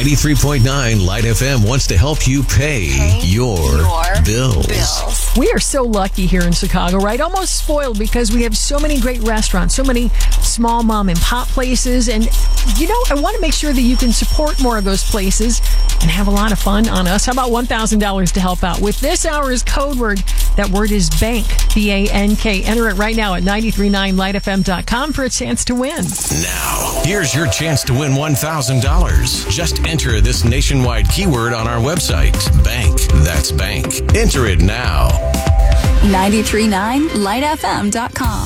93.9 Light FM wants to help you pay your bills. We are so lucky here in Chicago, right? Almost spoiled because we have so many great restaurants, so many small mom and pop places. And, I want to make sure that you can support more of those places and have a lot of fun on us. How about $1,000 to help out? With this hour's code word, that word is BANK, B-A-N-K. Enter it right now at 939lightfm.com for a chance to win. Now, here's your chance to win $1,000. Just enter this nationwide keyword on our website. BANK. That's BANK. Enter it now. 939lightfm.com.